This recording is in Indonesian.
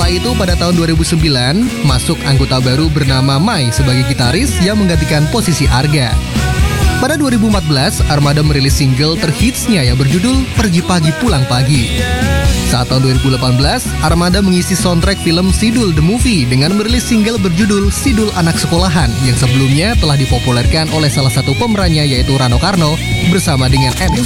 Setelah itu pada tahun 2009, masuk anggota baru bernama Mai sebagai gitaris yang menggantikan posisi Arga. Pada 2014, Armada merilis single terhitsnya yang berjudul Pergi Pagi Pulang Pagi. Saat tahun 2018, Armada mengisi soundtrack film Sidul The Movie dengan merilis single berjudul Sidul Anak Sekolahan yang sebelumnya telah dipopulerkan oleh salah satu pemerannya yaitu Rano Karno bersama dengan